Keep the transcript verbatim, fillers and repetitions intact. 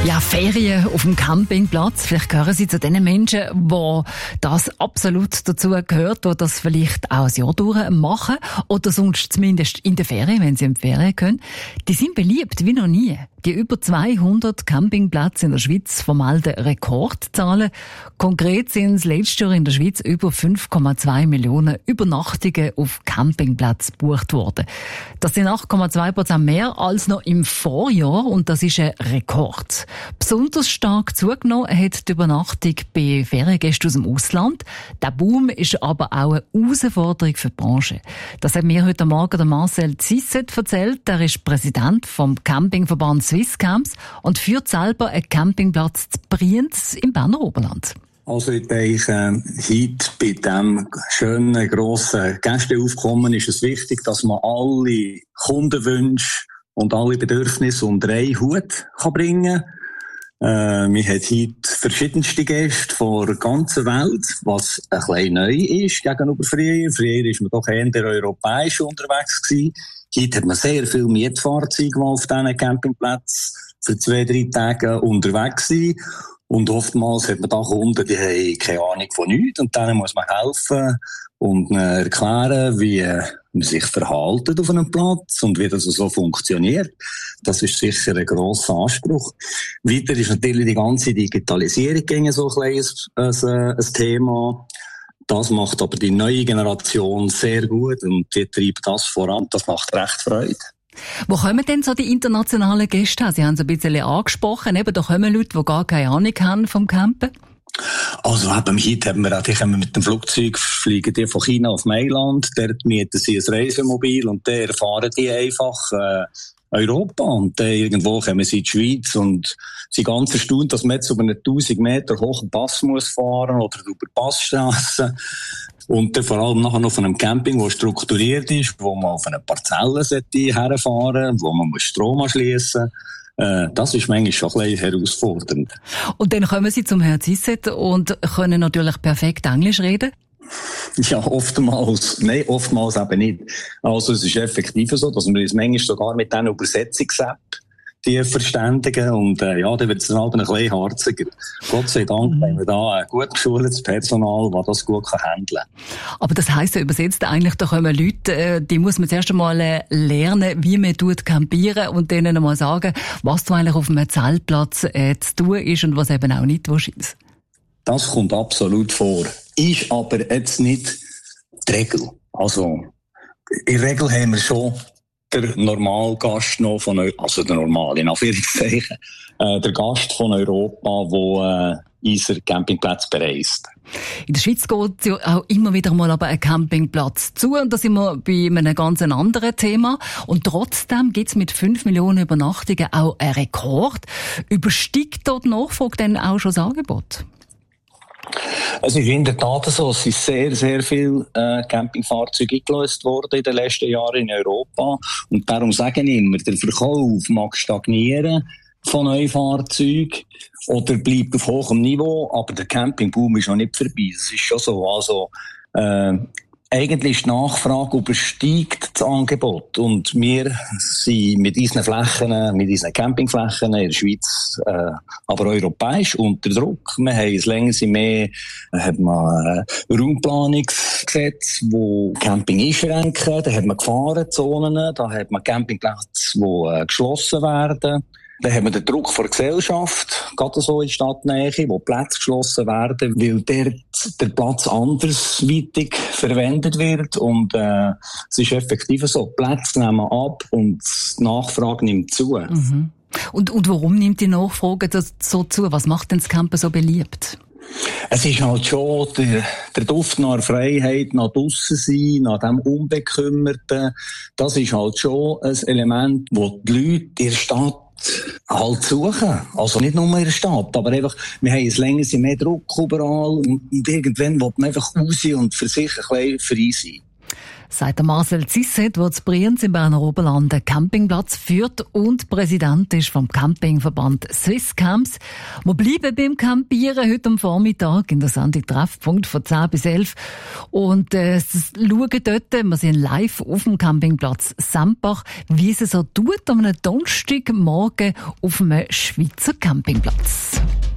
Ja, Ferien auf dem Campingplatz. Vielleicht gehören Sie zu den Menschen, wo das absolut dazu gehört, die das vielleicht auch ein Jahr durch machen oder sonst zumindest in der Ferien, wenn sie in die Ferien können. Die sind beliebt wie noch nie. Die über zweihundert Campingplätze in der Schweiz vermelden Rekordzahlen. Konkret sind es letztes Jahr in der Schweiz über fünf Komma zwei Millionen Übernachtungen auf Campingplätzen gebucht worden. Das sind acht Komma zwei Prozent mehr als noch im Vorjahr und das ist ein Rekord. Besonders stark zugenommen hat die Übernachtung bei Feriengästen aus dem Ausland. Der Boom ist aber auch eine Herausforderung für die Branche. Das hat mir heute Morgen der Marcel Zisset erzählt. Er ist Präsident vom Campingverband Swisscamps und führt selber einen Campingplatz zu Brienz im Berner Oberland. Also ich denke, heute bei diesem schönen, grossen Gästeaufkommen ist es wichtig, dass man alle Kundenwünsche und alle Bedürfnisse unter einen Hut kann bringen kann. Äh, wir haben heute verschiedenste Gäste von der ganzen Welt, was ein bisschen neu ist gegenüber früher. Früher war man doch eher europäisch unterwegs gewesen. Heute hat man sehr viele Mietfahrzeuge, die auf diesen Campingplätzen für zwei, drei Tage unterwegs sind. Und oftmals hat man da Kunden, die haben keine Ahnung von nichts. Und denen muss man helfen und erklären, wie man sich verhält auf einem Platz und wie das so funktioniert. Das ist sicher ein grosser Anspruch. Weiter ist natürlich die ganze Digitalisierung so ein, ein, ein Thema. Das macht aber die neue Generation sehr gut und die treibt das voran. Das macht recht Freude. Wo kommen denn so die internationalen Gäste her? Sie haben es ein bisschen angesprochen. Eben, da kommen Leute, die gar keine Ahnung haben vom Campen. Also eben, heute haben wir auch, die kommen mit dem Flugzeug, fliegen die von China auf Mailand, dort mieten sie ein Reisemobil und dann erfahren die einfach äh, Europa und dann irgendwo kommen sie in die Schweiz und sind ganz erstaunt, dass man jetzt über einen tausend Meter hohen Pass muss fahren oder über Passstrassen. Und dann vor allem nachher noch von einem Camping, das strukturiert ist, wo man auf eine Parzelle herfahren, wo man Strom anschliessen muss. Äh, das ist manchmal schon ein bisschen herausfordernd. Und dann kommen Sie zum Herrn Zisset und können natürlich perfekt Englisch reden? Ja, oftmals. Nein, oftmals eben nicht. Also es ist effektiv so, dass wir uns manchmal sogar mit diesen Übersetzungs-App die verständigen und äh, ja, dann wird es dann halt ein bisschen harziger. Gott sei Dank haben wir da ein gut geschultes Personal, das das gut handeln kann. Aber das heisst ja übersetzt eigentlich, da kommen Leute, äh, die muss man zuerst einmal äh, lernen, wie man tut campieren und denen einmal sagen, was du eigentlich auf einem Zeltplatz äh, zu tun ist und was eben auch nicht ist. Das kommt absolut vor. Ist aber jetzt nicht die Regel. Also, in der Regel haben wir schon der Normalgast noch von Europa, also der Normal, in Anführungszeichen, äh, der Gast von Europa, der äh, unseren Campingplatz bereist. In der Schweiz geht ja auch immer wieder mal aber ein Campingplatz zu und da sind wir bei einem ganz anderen Thema. Und trotzdem gibt es mit fünf Millionen Übernachtungen auch einen Rekord. Übersteigt dort die Nachfrage denn auch schon das Angebot? Es ist in der Tat so, es sind sehr, sehr viele äh, Campingfahrzeuge eingelöst worden in den letzten Jahren in Europa. Und darum sage ich immer, der Verkauf mag stagnieren von neuen Fahrzeugen oder bleibt auf hohem Niveau, aber der Campingboom ist noch nicht vorbei. Das ist schon so. Also, äh, eigentlich ist die Nachfrage übersteigt das Angebot. Und wir sind mit unseren Flächen, mit unseren Campingflächen in der Schweiz, äh, aber europäisch unter Druck. Wir haben es länger mehr, hat man ein Raumplanungsgesetz, wo Camping einschränken, da hat man Gefahrenzonen, da hat man Campingplätze, die äh, geschlossen werden. Dann haben wir den Druck von der Gesellschaft, gerade so in Stadtnähe, wo Plätze geschlossen werden, weil dort der Platz andersweitig verwendet wird. Und äh, es ist effektiv so, Plätze nehmen ab und die Nachfrage nimmt zu. Mhm. Und, und warum nimmt die Nachfrage so zu? Was macht denn das Campen so beliebt? Es ist halt schon der, der Duft nach Freiheit, nach draussen sein, nach dem Unbekümmerten. Das ist halt schon ein Element, wo die Leute in der Stadt halt suchen. Also nicht nur in der Stadt, aber einfach, wir haben es länger mehr Druck überall und, und irgendwann will man einfach raus und für sich ein bisschen frei sein. sagt der Marcel Zisset, der zu Brienz im Berner Oberland einen Campingplatz führt und Präsident ist vom Campingverband Swisscamps. Wir bleiben beim Campieren heute am Vormittag in der Sendung Treffpunkt von zehn bis elf und äh, schauen dort, wir sind live auf dem Campingplatz Sempach, wie es so tut am Donnerstagmorgen auf einem Schweizer Campingplatz.